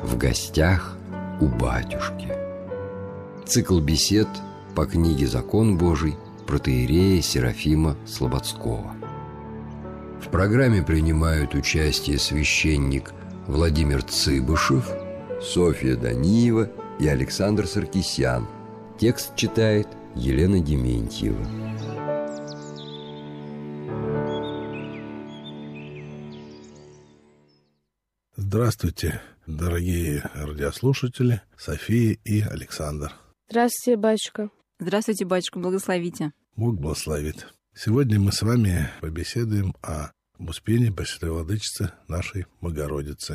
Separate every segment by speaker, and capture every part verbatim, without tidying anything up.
Speaker 1: В гостях у батюшки. Цикл бесед по книге «Закон Божий» протоиерея Серафима Слободского. В программе принимают участие священник Владимир Цыбышев, Софья Даниева и Александр Саркисян. Текст читает Елена Дементьева.
Speaker 2: Здравствуйте, дорогие радиослушатели, София и Александр.
Speaker 3: Здравствуйте, батюшка.
Speaker 4: Здравствуйте, батюшка, благословите.
Speaker 2: Бог благословит. Сегодня мы с вами побеседуем о Успении Пресвятой Владычицы нашей Богородицы.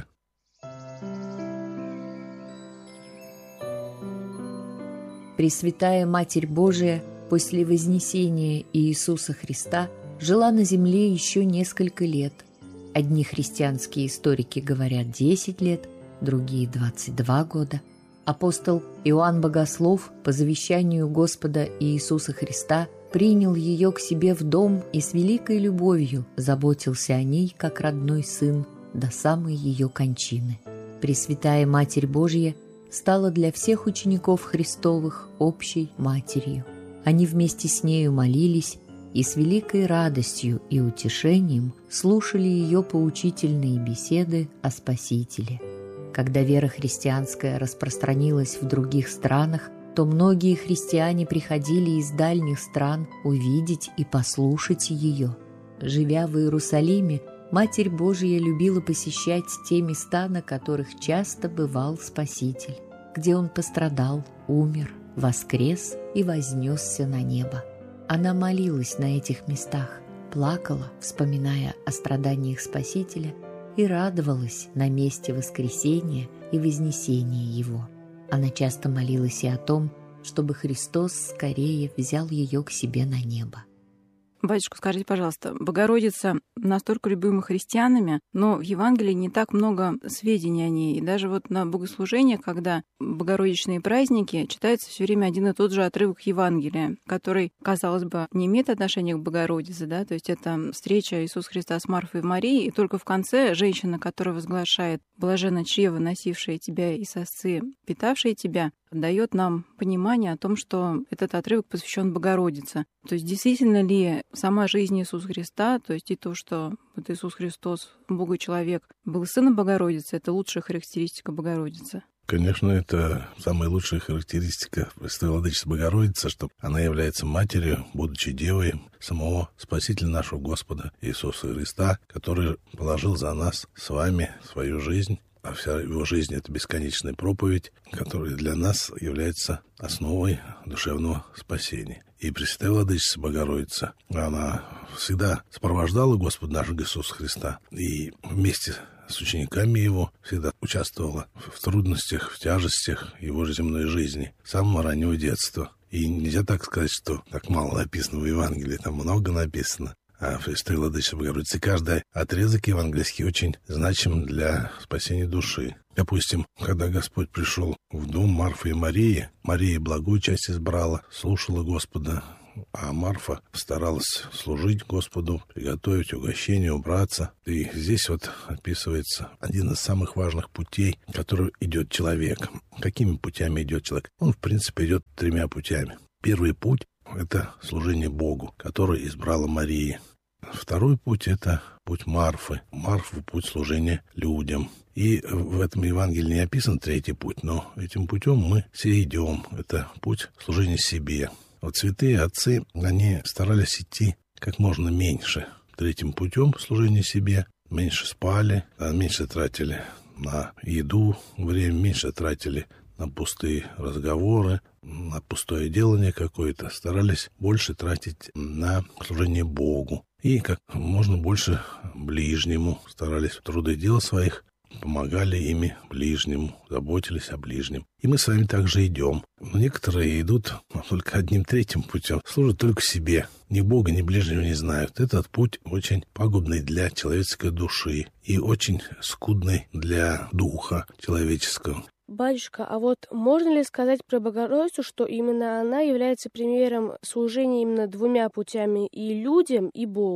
Speaker 5: Пресвятая Матерь Божия после вознесения Иисуса Христа жила на земле еще несколько лет. Одни христианские историки говорят десять лет, другие двадцать два года. Апостол Иоанн Богослов по завещанию Господа Иисуса Христа принял ее к себе в дом и с великой любовью заботился о ней, как родной сын, до самой ее кончины. Пресвятая Матерь Божья стала для всех учеников Христовых общей матерью. Они вместе с нею молились и с великой радостью и утешением слушали ее поучительные беседы о Спасителе. Когда вера христианская распространилась в других странах, то многие христиане приходили из дальних стран увидеть и послушать ее. Живя в Иерусалиме, Матерь Божия любила посещать те места, на которых часто бывал Спаситель, где Он пострадал, умер, воскрес и вознесся на небо. Она молилась на этих местах, плакала, вспоминая о страданиях Спасителя, и радовалась на месте воскресения и вознесения Его. Она часто молилась и о том, чтобы Христос скорее взял ее к себе на небо.
Speaker 4: Батюшка, скажите, пожалуйста, Богородица настолько любима христианами, но в Евангелии не так много сведений о ней. И даже вот на богослужениях, когда богородичные праздники, читается все время один и тот же отрывок Евангелия, который, казалось бы, не имеет отношения к Богородице, да, то есть это встреча Иисуса Христа с Марфой и Марией, и только в конце женщина, которая возглашает «Блаженна чрево, носившее тебя, и сосцы, питавшие тебя», дает нам понимание о том, что этот отрывок посвящен Богородице. То есть действительно ли сама жизнь Иисуса Христа, то есть и то, что вот Иисус Христос, Бог и человек, был сыном Богородицы, это лучшая характеристика Богородицы?
Speaker 2: Конечно, это самая лучшая характеристика Пресвятой Владычицы Богородицы, что она является матерью, будучи девой самого Спасителя нашего Господа Иисуса Христа, который положил за нас с вами свою жизнь. А вся его жизнь — это бесконечная проповедь, которая для нас является основой душевного спасения. И Пресвятая Владычица Богородица, она всегда сопровождала Господа нашего Иисуса Христа и вместе с учениками его всегда участвовала в трудностях, в тяжестях его же земной жизни с самого раннего детства. И нельзя так сказать, что так мало написано в Евангелии, там много написано. А Пресвятой Владычице Богородице каждый отрезок евангельский очень значим для спасения души. Допустим, когда Господь пришел в дом Марфы и Марии, Мария благую часть избрала, слушала Господа, а Марфа старалась служить Господу, приготовить угощение, убраться. И здесь вот описывается один из самых важных путей, который идет человек. Какими путями идет человек? Он, в принципе, идет тремя путями. Первый путь — это служение Богу, которое избрала Мария. Второй путь — это путь Марфы. Марфа — путь служения людям. И в этом Евангелии не описан третий путь, но этим путем мы все идем. Это путь служения себе. Вот святые отцы, они старались идти как можно меньше третьим путем служения себе. Меньше спали, меньше тратили на еду время, меньше тратили на пустые разговоры, на пустое делание какое-то, старались больше тратить на служение Богу. И как можно больше ближнему, старались в труды дел своих, помогали ими ближнему, заботились о ближнем. И мы с вами также идем. Но некоторые идут только одним третьим путем, служат только себе. Ни Бога, ни ближнего не знают. Этот путь очень пагубный для человеческой души и очень скудный для духа человеческого.
Speaker 3: Батюшка, а вот можно ли сказать про Богородицу, что именно она является примером служения именно двумя путями, и людям, и Богу?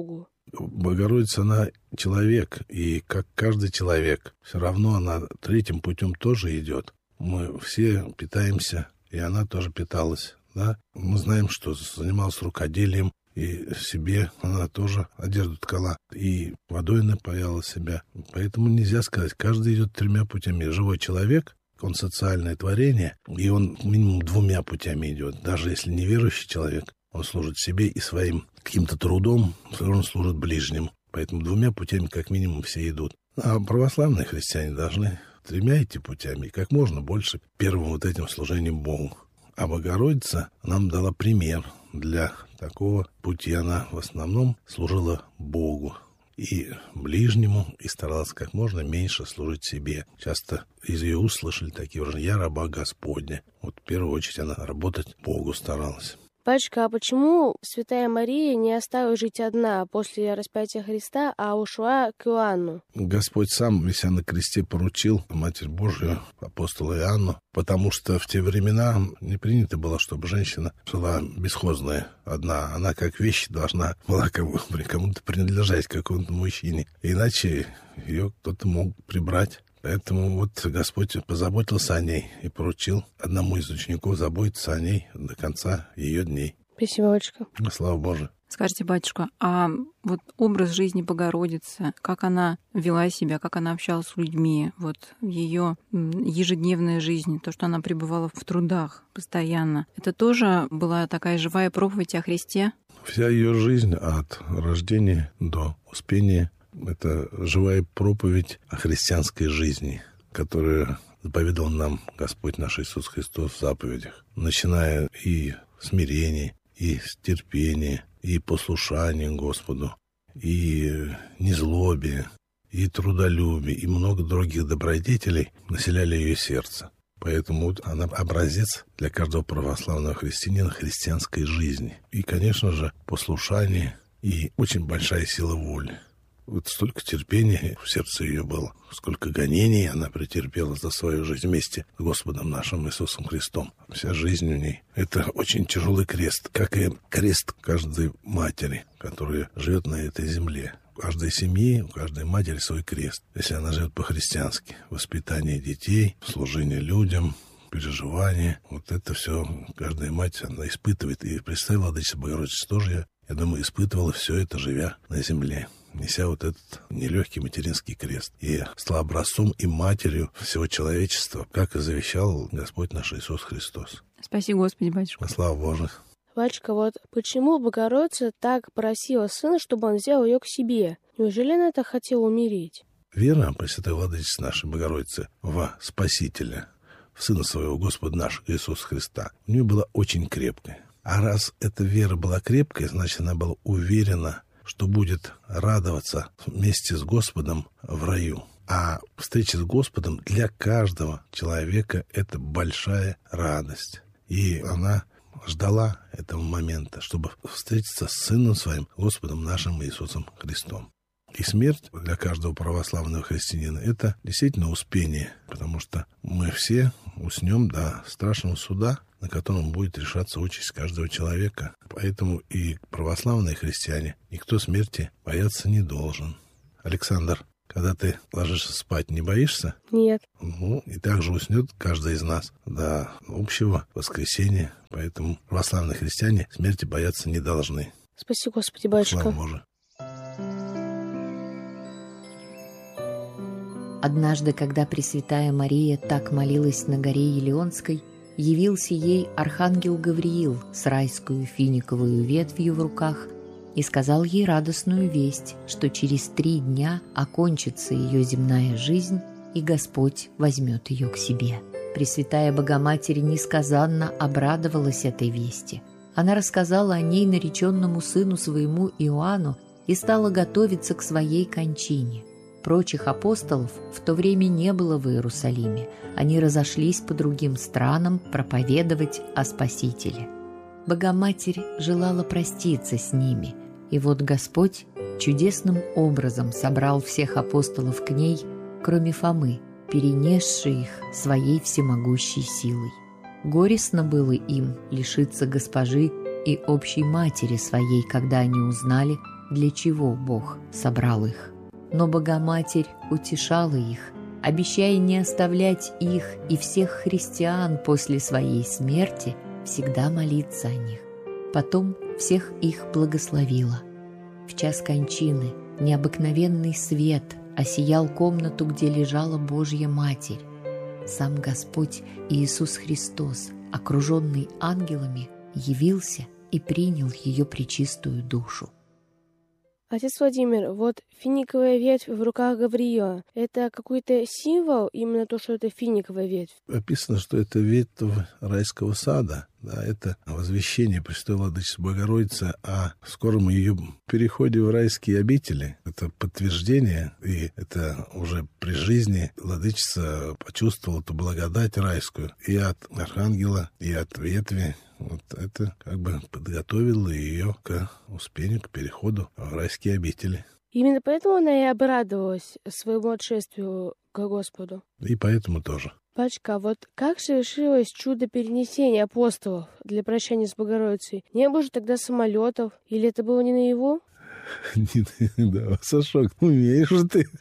Speaker 2: Богородица, она человек, и как каждый человек, все равно она третьим путем тоже идет. Мы все питаемся, и она тоже питалась. Да? Мы знаем, что занималась рукоделием, и себе она тоже одежду ткала, и водой напояла себя. Поэтому нельзя сказать, каждый идет тремя путями. Живой человек, он социальное творение, и он минимум двумя путями идет. Даже если неверующий человек, он служит себе и своим каким-то трудом, он служит ближним. Поэтому двумя путями как минимум все идут. А православные христиане должны тремя идти путями, и как можно больше первым вот этим служением Богу. А Богородица нам дала пример для такого пути. Она в основном служила Богу и ближнему, и старалась как можно меньше служить себе. Часто из ее уст слышали такие уже: «Я раба Господня». Вот в первую очередь она работать Богу старалась.
Speaker 3: Батюшка, а почему Святая Мария не осталась жить одна после распятия Христа, а ушла к Иоанну?
Speaker 2: Господь сам, вися на кресте, поручил Матерь Божию, апостола Иоанну, потому что в те времена не принято было, чтобы женщина жила бесхозная одна. Она как вещь должна была кому-то принадлежать, какому-то мужчине. Иначе ее кто-то мог прибрать. Поэтому вот Господь позаботился о ней и поручил одному из учеников заботиться о ней до конца ее дней.
Speaker 3: Спасибо, батюшка.
Speaker 2: Слава Богу.
Speaker 4: Скажите, батюшка, а вот образ жизни Богородицы, как она вела себя, как она общалась с людьми, вот ее ежедневная жизнь, то, что она пребывала в трудах постоянно, это тоже была такая живая проповедь о Христе?
Speaker 2: Вся ее жизнь от рождения до успения — это живая проповедь о христианской жизни, которую заповедал нам Господь наш Иисус Христос в заповедях, начиная и смирение, и терпение, и послушание Господу, и незлобие, и трудолюбие, и много других добродетелей населяли ее сердце. Поэтому вот она образец для каждого православного христианина христианской жизни. И, конечно же, послушание и очень большая сила воли. Вот столько терпения в сердце ее было, сколько гонений она претерпела за свою жизнь вместе с Господом нашим Иисусом Христом. Вся жизнь у ней — это очень тяжелый крест, как и крест каждой матери, которая живет на этой земле. У каждой семьи, у каждой матери свой крест, если она живет по-христиански. Воспитание детей, служение людям, переживание. Вот это все каждая мать, она испытывает. И представь, Владычица Богородица тоже, я, я думаю, испытывала все это, живя на земле, неся вот этот нелегкий материнский крест. И стала образцом и матерью всего человечества, как и завещал Господь наш Иисус Христос.
Speaker 4: Спаси Господи, батюшка.
Speaker 2: Слава Богу.
Speaker 3: Батюшка, вот почему Богородица так просила сына, чтобы он взял ее к себе? Неужели она так хотела умереть?
Speaker 2: Вера Пресвятой Владычицы нашей Богородицы во Спасителя, в Сына Своего Господа нашего Иисуса Христа, у нее была очень крепкая. А раз эта вера была крепкая, значит, она была уверена, что будет радоваться вместе с Господом в раю. А встреча с Господом для каждого человека — это большая радость. И она ждала этого момента, чтобы встретиться с Сыном Своим, Господом нашим Иисусом Христом. И смерть для каждого православного христианина — это действительно успение, потому что мы все уснем до страшного суда, на котором будет решаться участь каждого человека. Поэтому и православные христиане, никто смерти бояться не должен. Александр, когда ты ложишься спать, не боишься?
Speaker 3: Нет.
Speaker 2: Ну, и также уснет каждый из нас до общего воскресения. Поэтому православные христиане смерти бояться не должны.
Speaker 3: Спаси Господи, батюшка.
Speaker 2: Слава Богу.
Speaker 5: Однажды, когда Пресвятая Мария так молилась на горе Елеонской, явился ей архангел Гавриил с райскую финиковую ветвью в руках и сказал ей радостную весть, что через три дня окончится ее земная жизнь, и Господь возьмет ее к себе. Пресвятая Богоматерь несказанно обрадовалась этой вести. Она рассказала о ней нареченному сыну своему Иоанну и стала готовиться к своей кончине. Прочих апостолов в то время не было в Иерусалиме. Они разошлись по другим странам проповедовать о Спасителе. Богоматерь желала проститься с ними, и вот Господь чудесным образом собрал всех апостолов к ней, кроме Фомы, перенесший их своей всемогущей силой. Горестно было им лишиться госпожи и общей матери своей, когда они узнали, для чего Бог собрал их. Но Богоматерь утешала их, обещая не оставлять их и всех христиан после своей смерти, всегда молиться о них. Потом всех их благословила. В час кончины необыкновенный свет осиял комнату, где лежала Божья Матерь. Сам Господь Иисус Христос, окруженный ангелами, явился и принял ее пречистую душу.
Speaker 3: Отец Владимир, вот финиковая ветвь в руках Гавриила, это какой-то символ, именно то, что это финиковая ветвь?
Speaker 2: Описано, что это ветвь райского сада. Да, это возвещение Пресвятой Владычицы Богородицы о скором ее переходе в райские обители. Это подтверждение, и это уже при жизни Владычица почувствовала эту благодать райскую и от архангела, и от ветви. Вот это как бы подготовило ее к успению, к переходу в райские обители.
Speaker 3: Именно поэтому она и обрадовалась своему отшествию к Господу.
Speaker 2: И поэтому тоже.
Speaker 3: Батюшка, а вот как совершилось чудо перенесения апостолов для прощания с Богородицей? Не было же тогда самолетов? Или это было не наяву?
Speaker 2: Да, Сашок, умеешь же ты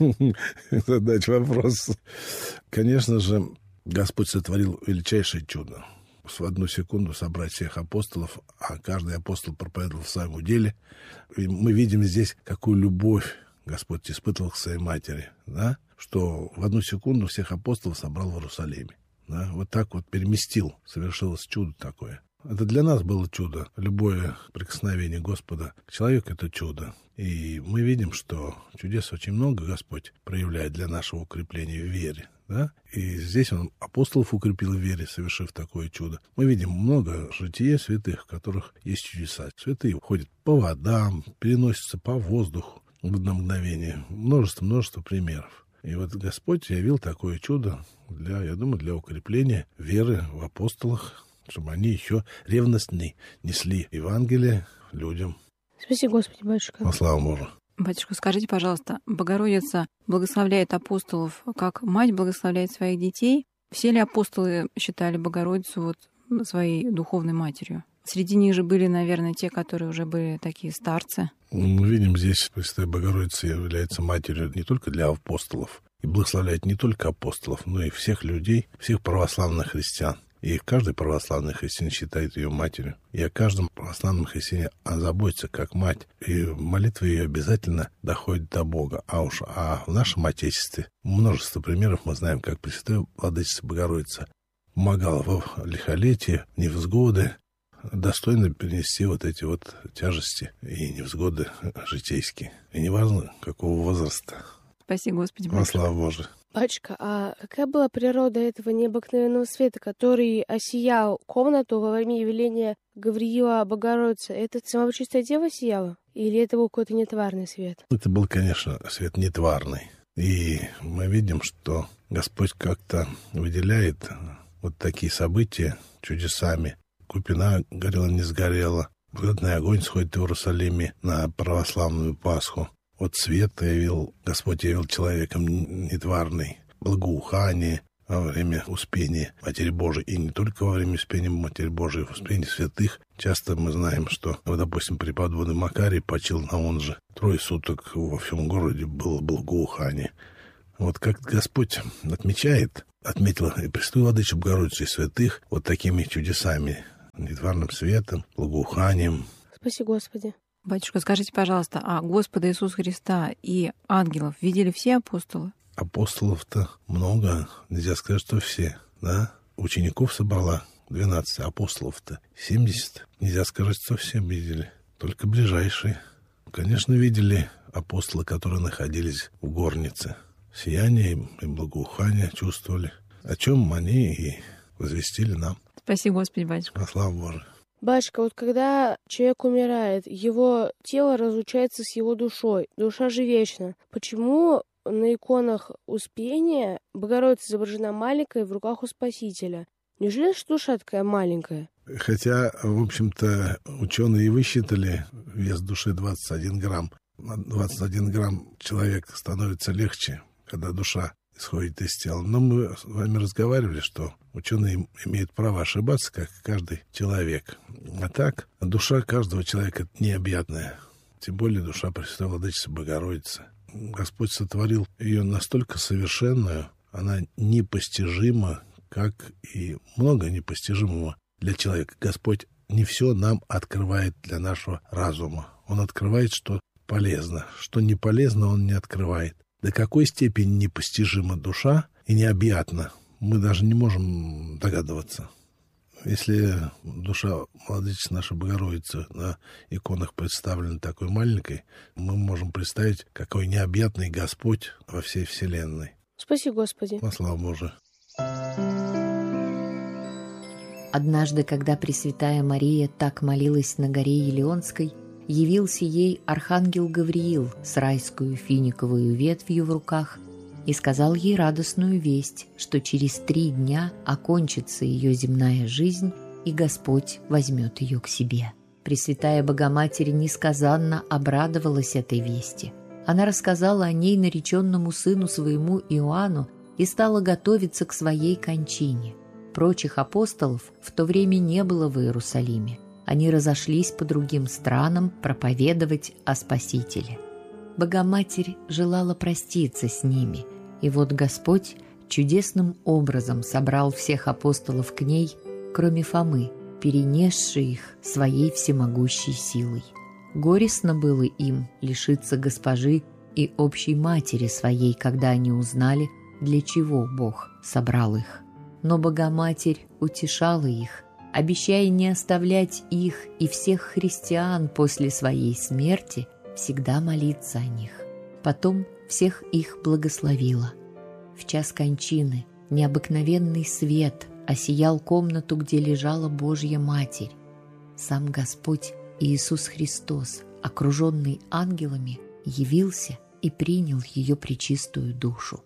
Speaker 2: задать вопрос. Конечно же, Господь сотворил величайшее чудо. В одну секунду собрать всех апостолов, а каждый апостол проповедовал в своем уделе. И мы видим здесь, какую любовь Господь испытывал к своей матери, да? Что в одну секунду всех апостолов собрал в Иерусалиме. Да? Вот так вот переместил, совершилось чудо такое. Это для нас было чудо. Любое прикосновение Господа к человеку — это чудо. И мы видим, что чудес очень много Господь проявляет для нашего укрепления в вере. Да? И здесь Он апостолов укрепил в вере, совершив такое чудо. Мы видим много жития святых, в которых есть чудеса. Святые ходят по водам, переносятся по воздуху в одно мгновение. Множество-множество примеров. И вот Господь явил такое чудо для, я думаю, для укрепления веры в апостолах, чтобы они еще ревностней несли Евангелие людям.
Speaker 3: Спаси Господи, батюшка.
Speaker 2: Во славу Божию.
Speaker 4: Батюшка, скажите, пожалуйста, Богородица благословляет апостолов, как мать благословляет своих детей. Все ли апостолы считали Богородицу вот своей духовной матерью? Среди них же были, наверное, те, которые уже были такие старцы.
Speaker 2: Мы видим, здесь Пресвятая Богородица является матерью не только для апостолов, и благословляет не только апостолов, но и всех людей, всех православных христиан. И каждый православный христиан считает ее матерью. И о каждом православном христиане заботится как мать. И молитва ее обязательно доходит до Бога. А уж а в нашем Отечестве множество примеров мы знаем, как Пресвятая Владычица Богородица помогала в лихолетии, невзгоды, достойно перенести вот эти вот тяжести и невзгоды житейские. И неважно, какого возраста.
Speaker 4: Спасибо, Господи.
Speaker 2: Во славу Божию.
Speaker 3: Батюшка, а какая была природа этого необыкновенного света, который осиял комнату во время явления Гавриила Богородицы? Это сама Чистая Дева сияла? Или это был какой-то нетварный свет?
Speaker 2: Это был, конечно, свет нетварный. И мы видим, что Господь как-то выделяет вот такие события чудесами. Купина горела, не сгорела. Благодатный огонь сходит в Иерусалиме на православную Пасху. Вот свет явил, Господь явил человеком нетварный, благоухание во время успения Матери Божией. И не только во время успения Матери Божией, в успении святых. Часто мы знаем, что, вот, допустим, преподобный Макарий почил на он же. Трое суток во всем городе было благоухание. Вот как Господь отмечает, отметил и Пресвятую Владычицу Богородицу и святых вот такими чудесами, нетварным светом, благоуханием.
Speaker 3: Спаси Господи.
Speaker 4: Батюшка, скажите, пожалуйста, а Господа Иисуса Христа и ангелов видели все апостолы?
Speaker 2: Апостолов-то много, нельзя сказать, что все, да? Учеников собрала двенадцать, апостолов-то семьдесят. Нельзя сказать, что все видели, только ближайшие. Конечно, видели апостолы, которые находились в горнице. Сияние и благоухание чувствовали, о чем они и возвестили нам.
Speaker 4: Спасибо, Господи, батюшка.
Speaker 2: Во славу Божию.
Speaker 3: Батюшка, вот когда человек умирает, его тело разлучается с его душой. Душа же вечна. Почему на иконах Успения Богородица изображена маленькой в руках у Спасителя? Неужели же душа такая маленькая?
Speaker 2: Хотя, в общем-то, ученые высчитали вес души двадцать один грамм. На двадцать один грамм человек становится легче, когда душа исходит из тела. Но мы с вами разговаривали, что ученые имеют право ошибаться, как каждый человек. А так, душа каждого человека необъятная. тем более душа Пресвятой Владычицы Богородицы. Господь сотворил ее настолько совершенную, она непостижима, как и много непостижимого для человека. Господь не все нам открывает для нашего разума. Он открывает, что полезно, что не полезно, Он не открывает. До какой степени непостижима душа и необъятна, мы даже не можем догадываться. Если душа Владычицы нашей Богородицы на иконах представлена такой маленькой, мы можем представить, какой необъятный Господь во всей вселенной.
Speaker 3: Спаси Господи.
Speaker 2: Во славу Божию.
Speaker 5: Однажды, когда Пресвятая Мария так молилась на горе Елеонской, явился ей архангел Гавриил с райскую финиковую ветвью в руках и сказал ей радостную весть, что через три дня окончится ее земная жизнь, и Господь возьмет ее к себе. Пресвятая Богоматерь несказанно обрадовалась этой вести. Она рассказала о ней нареченному сыну своему Иоанну и стала готовиться к своей кончине. Прочих апостолов в то время не было в Иерусалиме. Они разошлись по другим странам проповедовать о Спасителе. Богоматерь желала проститься с ними, и вот Господь чудесным образом собрал всех апостолов к ней, кроме Фомы, перенесший их своей всемогущей силой. Горестно было им лишиться госпожи и общей матери своей, когда они узнали, для чего Бог собрал их. Но Богоматерь утешала их, обещая не оставлять их и всех христиан после своей смерти, всегда молиться о них. Потом всех их благословила. В час кончины необыкновенный свет осиял комнату, где лежала Божья Матерь. Сам Господь Иисус Христос, окруженный ангелами, явился и принял ее пречистую душу.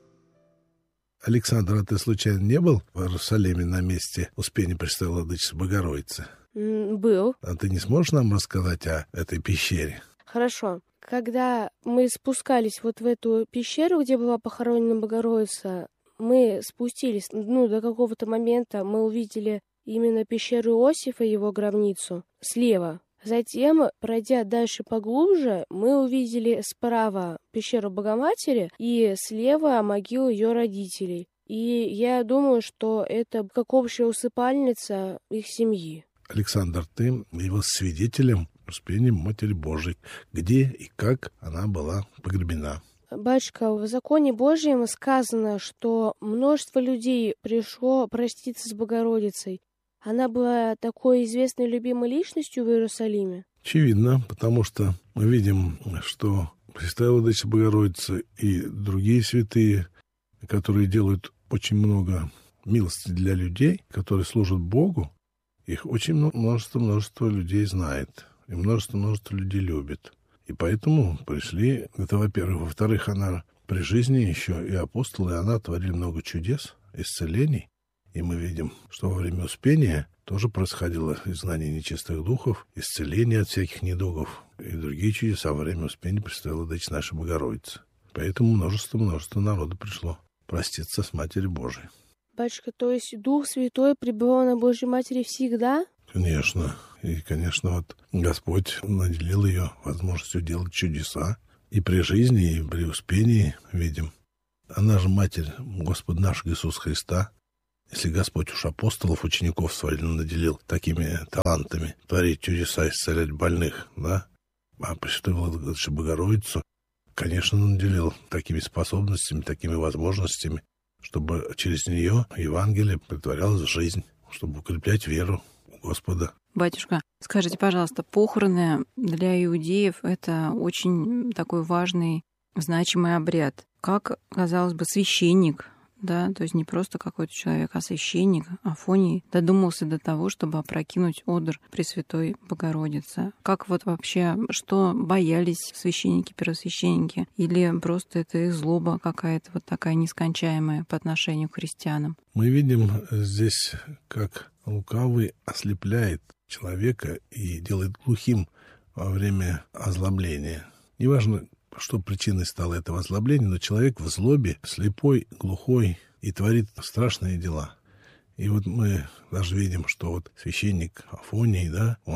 Speaker 2: Александр, а ты случайно не был в Иерусалиме на месте Успения Пресвятой Владычицы Богородицы?
Speaker 3: Был.
Speaker 2: А ты не сможешь нам рассказать о этой пещере?
Speaker 3: Хорошо. Когда мы спускались вот в эту пещеру, где была похоронена Богородица, мы спустились, ну, до какого-то момента мы увидели именно пещеру Иосифа и его гробницу слева. Затем, пройдя дальше поглубже, мы увидели справа пещеру Богоматери и слева могилу ее родителей. И я думаю, что это как общая усыпальница их семьи.
Speaker 2: Александр, ты был свидетелем Успения Матери Божией, где и как она была погребена.
Speaker 3: Батюшка, в законе Божьем сказано, что множество людей пришло проститься с Богородицей. Она была такой известной любимой личностью в Иерусалиме?
Speaker 2: Очевидно, потому что мы видим, что Пресвятая Владычица Богородица и другие святые, которые делают очень много милости для людей, которые служат Богу, их очень множество-множество людей знает, и множество-множество людей любит. И поэтому пришли, это во-первых. Во-вторых, она при жизни еще и апостолы, и она творили много чудес, исцелений. И мы видим, что во время Успения тоже происходило изгнание нечистых духов, исцеление от всяких недугов и другие чудеса во время Успения Пресвятой Владычицы нашей Богородицы. Поэтому множество-множество народа пришло проститься с Матерью Божией.
Speaker 3: Батюшка, то есть Дух Святой пребывал на Божьей Матери всегда?
Speaker 2: Конечно. И, конечно, вот Господь наделил ее возможностью делать чудеса. И при жизни, и при Успении видим. Она же Матерь Господа нашего Иисуса Христа. Если Господь уж апостолов, учеников своих наделил такими талантами творить чудеса, исцелять больных, да, а Пресвятую Владычицу Богородицу, конечно, наделил такими способностями, такими возможностями, чтобы через нее Евангелие претворялось в жизнь, чтобы укреплять веру в Господа.
Speaker 4: Батюшка, скажите, пожалуйста, похороны для иудеев — это очень такой важный, значимый обряд. Как, казалось бы, священник, да, то есть не просто какой-то человек, а священник Афоний додумался до того, чтобы опрокинуть одр Пресвятой Богородицы. Как вот вообще, что боялись священники, первосвященники? Или просто это их злоба какая-то вот такая нескончаемая по отношению к христианам?
Speaker 2: Мы видим здесь, как лукавый ослепляет человека и делает глухим во время озлобления. Неважно, что причиной стало этого озлобления, но человек в злобе слепой, глухой и творит страшные дела. И вот мы даже видим, что вот священник Афоний, да, он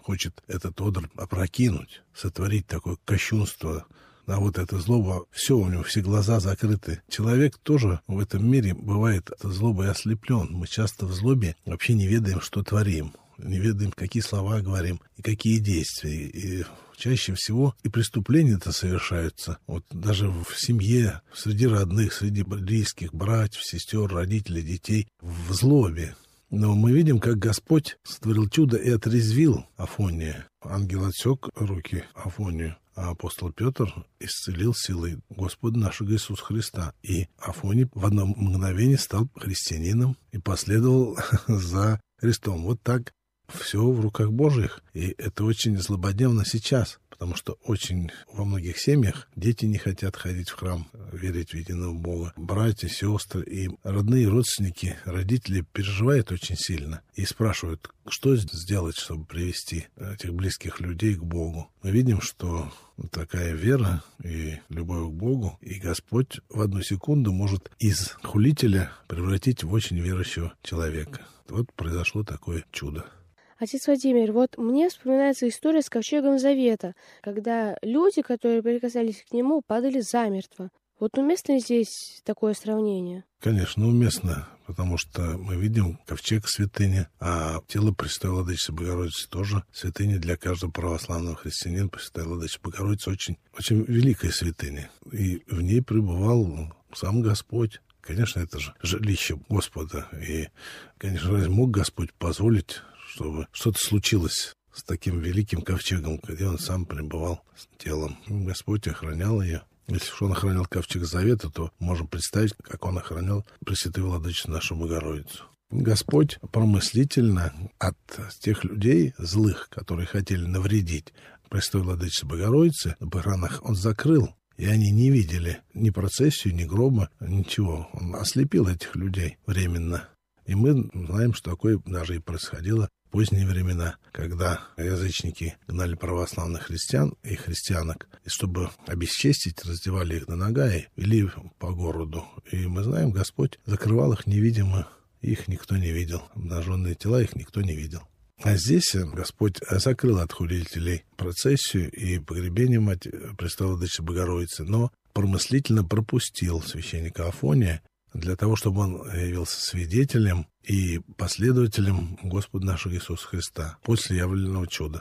Speaker 2: хочет этот одр опрокинуть, сотворить такое кощунство, а вот это злоба, все у него, все глаза закрыты. Человек тоже в этом мире бывает злобой ослеплен. Мы часто в злобе вообще не ведаем, что творим, не ведаем, какие слова говорим и какие действия. И чаще всего и преступления-то совершаются. Вот даже в семье, среди родных, среди близких, братьев, сестер, родителей, детей, в злобе. Но мы видим, как Господь сотворил чудо и отрезвил Афония. Ангел отсек руки Афонию, а апостол Петр исцелил силой Господа нашего Иисуса Христа. И Афоний в одно мгновение стал христианином и последовал за Христом. Вот так все в руках Божьих. И это очень злободневно сейчас, потому что очень во многих семьях дети не хотят ходить в храм, верить в единого Бога. Братья, сестры и родные родственники, родители переживают очень сильно и спрашивают, что сделать, чтобы привести этих близких людей к Богу. Мы видим, что такая вера и любовь к Богу, и Господь в одну секунду может из хулителя превратить в очень верующего человека. Вот произошло такое чудо.
Speaker 3: Отец Владимир, вот мне вспоминается история с ковчегом Завета, когда люди, которые прикасались к нему, падали замертво. Вот уместно ли здесь такое сравнение?
Speaker 2: Конечно, уместно, потому что мы видим ковчег святыня, а тело Пресвятой Владычицы Богородицы тоже святыня для каждого православного христианина. Пресвятая Владычица Богородица очень, очень великая святыня, и в ней пребывал сам Господь. Конечно, это же жилище Господа, и, конечно, разве мог Господь позволить, чтобы что-то случилось с таким великим ковчегом, где он сам пребывал с телом? Господь охранял ее. Если уж он охранял ковчег Завета, то можем представить, как он охранял Пресвятую Владычицу нашу Богородицу. Господь промыслительно от тех людей злых, которые хотели навредить Пресвятой Владычице Богородице на похоронах, он закрыл. И они не видели ни процессию, ни гроба, ничего. Он ослепил этих людей временно. И мы знаем, что такое даже и происходило в поздние времена, когда язычники гнали православных христиан и христианок, и чтобы обесчестить, раздевали их до нога и вели по городу. И мы знаем, Господь закрывал их невидимо, их никто не видел. Обнаженные тела их никто не видел. А здесь Господь закрыл от хулителей процессию и погребение Мать Пресвятой Владычицы Богородицы, но промыслительно пропустил священника Афония для того, чтобы он явился свидетелем и последователем Господа нашего Иисуса Христа после явленного чуда.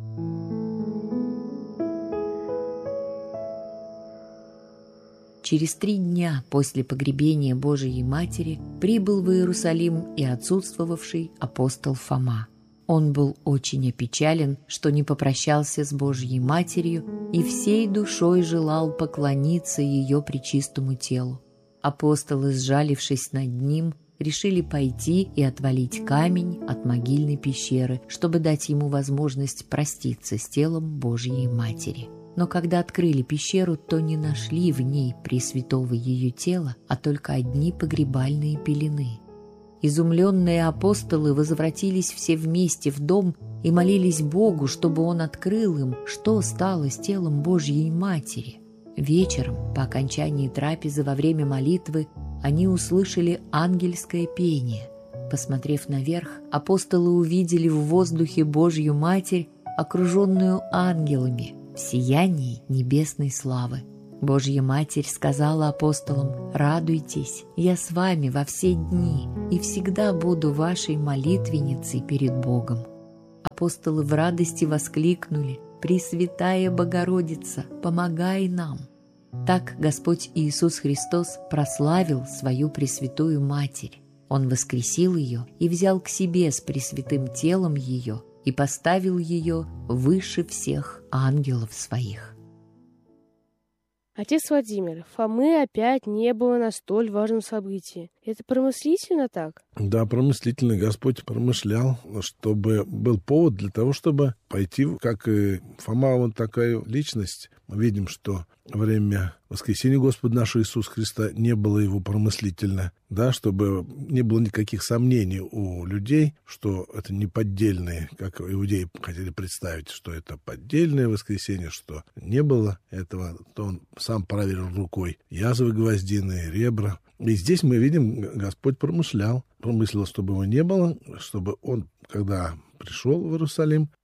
Speaker 5: Через три дня после погребения Божией Матери прибыл в Иерусалим и отсутствовавший апостол Фома. Он был очень опечален, что не попрощался с Божьей Матерью и всей душой желал поклониться ее пречистому телу. Апостолы, сжалившись над ним, решили пойти и отвалить камень от могильной пещеры, чтобы дать ему возможность проститься с телом Божьей Матери. Но когда открыли пещеру, то не нашли в ней пресвятого ее тела, а только одни погребальные пелены. Изумленные апостолы возвратились все вместе в дом и молились Богу, чтобы Он открыл им, что стало с телом Божьей Матери. Вечером, по окончании трапезы во время молитвы, они услышали ангельское пение. Посмотрев наверх, апостолы увидели в воздухе Божью Матерь, окруженную ангелами, в сиянии небесной славы. Божья Матерь сказала апостолам: «Радуйтесь, я с вами во все дни и всегда буду вашей молитвенницей перед Богом». Апостолы в радости воскликнули: «Пресвятая Богородица, помогай нам!» Так Господь Иисус Христос прославил свою Пресвятую Матерь. Он воскресил ее и взял к себе с пресвятым телом ее и поставил ее выше всех ангелов своих.
Speaker 3: Отец Владимир, Фомы опять не было на столь важном событии. Это промыслительно так?
Speaker 2: Да, промыслительно. Господь промышлял, чтобы был повод для того, чтобы пойти, как и Фома, он такая личность. Мы видим, что во время воскресения Господа нашего Иисуса Христа не было его промыслительно, да, чтобы не было никаких сомнений у людей, что это не поддельные, как иудеи хотели представить, что это поддельное воскресение, что не было этого, то он сам проверил рукой язвы гвоздиные, ребра. И здесь мы видим, Господь промышлял, промыслил, чтобы его не было, чтобы он, когда пришел в Иерусалим,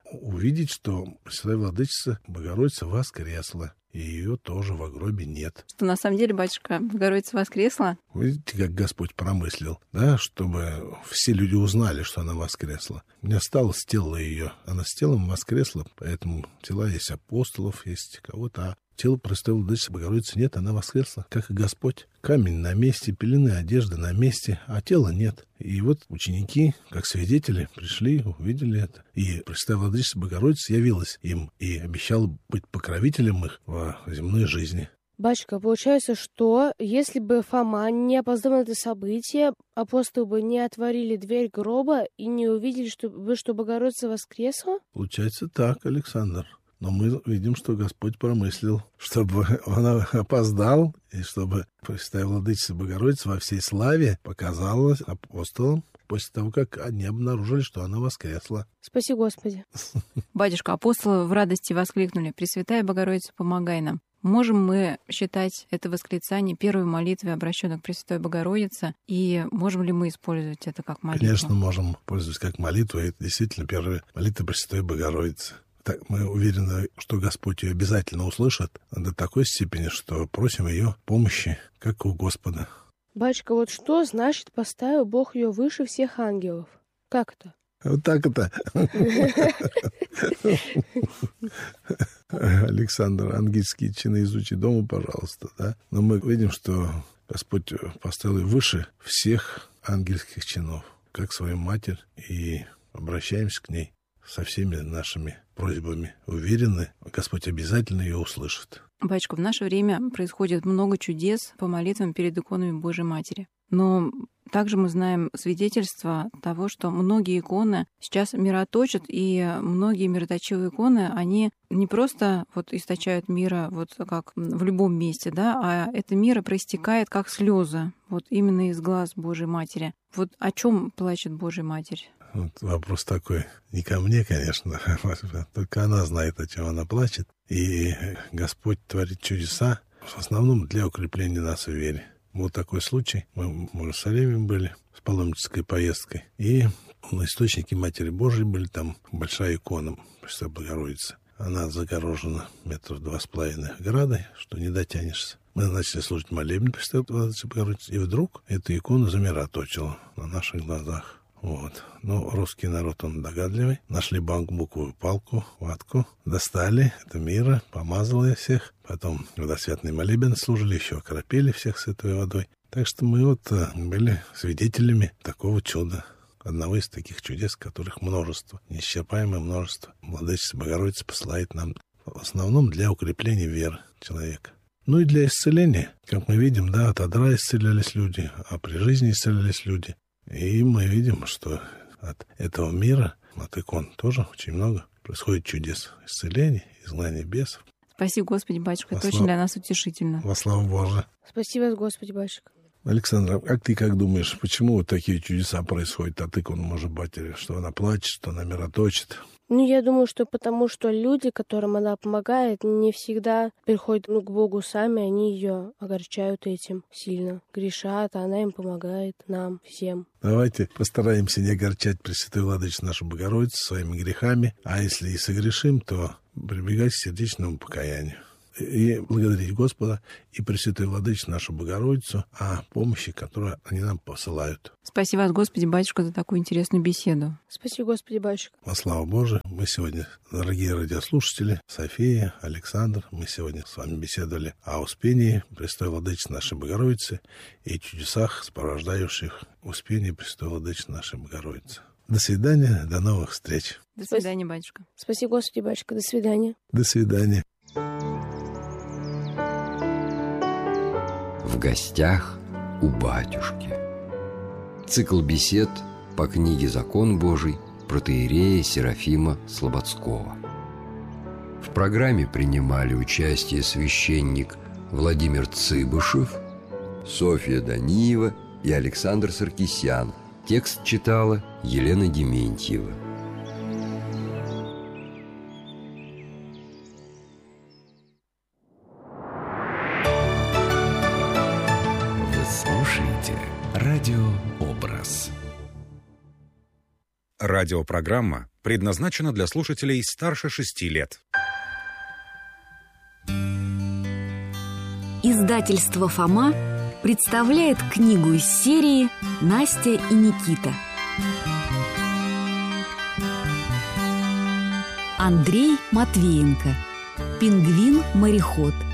Speaker 2: увидеть, что Пресвятая Владычица Богородица воскресла, и ее тоже в гробе нет.
Speaker 4: Что на самом деле, батюшка, Богородица воскресла?
Speaker 2: Видите, как Господь промыслил, да, чтобы все люди узнали, что она воскресла. Не осталось тела ее, она с телом воскресла, поэтому тела есть апостолов, есть кого-то, а тела Пресвятой Владычицы Богородицы нет, она воскресла, как и Господь. Камень на месте, пелены, одежда на месте, а тела нет. И вот ученики, как свидетели, пришли, увидели это. И Пресвятая Владычица Богородица явилась им и обещала быть покровителем их в земной жизни.
Speaker 3: Батюшка, получается, что если бы Фома не опоздал на это событие, апостолы бы не отворили дверь гроба и не увидели, что, что Богородица воскресла?
Speaker 2: Получается так, Александр. Но мы видим, что Господь промыслил, чтобы он опоздал, и чтобы Пресвятая Владычица Богородица во всей славе показалась апостолам после того, как они обнаружили, что она воскресла.
Speaker 3: Спаси Господи.
Speaker 4: Батюшка, апостолы в радости воскликнули: «Пресвятая Богородица, помогай нам». Можем мы считать это восклицание первой молитвой, обращенной к Пресвятой Богородице, и можем ли мы использовать это как молитву?
Speaker 2: Конечно, можем пользоваться как молитву. Это действительно первая молитва Пресвятой Богородицы. Так, мы уверены, что Господь ее обязательно услышит до такой степени, что просим ее помощи, как у Господа.
Speaker 3: Батюшка, вот что значит поставил Бог ее выше всех ангелов? Как это?
Speaker 2: Вот так это. Александр, ангельские чины изучи дома, пожалуйста, да? Но мы видим, что Господь поставил ее выше всех ангельских чинов, как свою матерь, и обращаемся к ней со всеми нашими просьбами. Уверены, Господь обязательно ее услышит.
Speaker 4: Батюшка, в наше время происходит много чудес по молитвам перед иконами Божьей Матери. Но также мы знаем свидетельства того, что многие иконы сейчас мироточат, и многие мироточивые иконы, они не просто вот источают мира вот как в любом месте, да, а это мира проистекает как слезы, вот именно из глаз Божьей Матери. Вот о чем плачет Божья Матерь?
Speaker 2: Вот вопрос такой не ко мне, конечно, только она знает, о чем она плачет. И Господь творит чудеса в основном для укрепления нас в вере. Был такой случай. Мы в Иерусалиме были с паломнической поездкой. И на источнике Матери Божией были там большая икона Пресвятой Богородицы. Она загорожена метров два с половиной оградой, что не дотянешься. Мы начали служить молебен Пресвятой Владычицы Богородицы. И вдруг эта икона замироточила на наших глазах. Вот. Но русский народ, он догадливый. Нашли бамбуковую палку, ватку, достали это мира, помазали всех. Потом водосвятный молебен служили, еще окропили всех святой водой. Так что мы вот были свидетелями такого чуда. Одного из таких чудес, которых множество, неисчерпаемое множество. Владычица Богородица посылает нам в основном для укрепления веры человека. Ну и для исцеления. Как мы видим, да, от одра исцелялись люди, а при жизни исцелялись люди. И мы видим, что от этого мира, от икон тоже очень много происходит чудес исцеления, изгнания бесов.
Speaker 4: Спасибо, Господи, батюшка,
Speaker 2: Во
Speaker 4: это
Speaker 2: слав...
Speaker 4: очень для нас утешительно.
Speaker 2: Во славу Божию.
Speaker 3: Спасибо, Господи, батюшка.
Speaker 2: Александр, а как ты как думаешь, почему вот такие чудеса происходят от иконы Божьей Матери? Что она плачет, что она мироточит?
Speaker 3: Ну, я думаю, что потому что люди, которым она помогает, не всегда приходят ну, к Богу сами, они ее огорчают этим сильно, грешат, а она им помогает, нам, всем.
Speaker 2: Давайте постараемся не огорчать Пресвятую Владычицу нашу Богородицу своими грехами, а если и согрешим, то прибегать к сердечному покаянию. И благодарить Господа и Пресвятую Владычицу нашу Богородицу о помощи, которую они нам посылают.
Speaker 4: Спасибо вас, Господи, батюшка, за такую интересную беседу.
Speaker 3: Спасибо, Господи, батюшка.
Speaker 2: Во славу Божию, мы сегодня, дорогие радиослушатели, София, Александр, мы сегодня с вами беседовали о Успении Пресвятой Владычицы нашей Богородицы и чудесах, сопровождающих Успение Пресвятой Владычицы нашей Богородицы. До свидания, до новых встреч.
Speaker 4: До свидания, батюшка.
Speaker 3: Спасибо, Господи, батюшка, до свидания.
Speaker 2: До свидания.
Speaker 1: В гостях у батюшки. Цикл бесед по книге «Закон Божий» протоиерея Серафима Слободского. В программе принимали участие священник Владимир Цыбышев, Софья Даниева и Александр Саркисян. Текст читала Елена Дементьева.
Speaker 6: Радиообраз. Радиопрограмма Предназначена для слушателей старше шести лет.
Speaker 7: Издательство «Фома» представляет книгу из серии «Настя и Никита». Андрей Матвеенко. Пингвин-мореход.